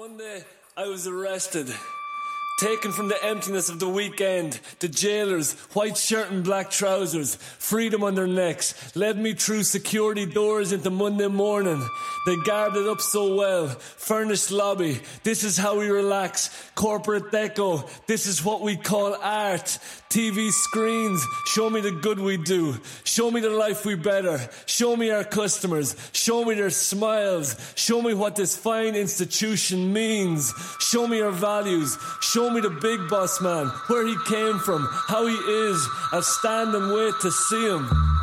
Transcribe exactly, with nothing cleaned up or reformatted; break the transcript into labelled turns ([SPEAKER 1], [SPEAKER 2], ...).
[SPEAKER 1] Monday, I was arrested. Taken from the emptiness of the weekend, the jailers, white shirt and black trousers, freedom on their necks, led me through security doors into Monday morning. They guarded up so well. Furnished lobby, this is how we relax. Corporate deco, this is what we call art. T V screens, show me the good we do. Show me the life we better. Show me our customers. Show me their smiles. Show me what this fine institution means. Show me our values. Show me the big boss man, where he came from, how he is. I'll stand and wait to see him.